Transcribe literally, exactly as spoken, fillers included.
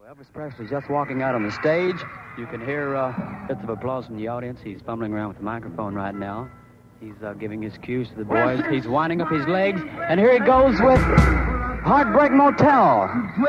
Elvis Presley just walking out on the stage. You can hear uh, bits of applause from the audience. He's fumbling around with the microphone right now. He's uh, giving his cues to the boys. He's winding up his legs. And here he goes with Heartbreak Motel.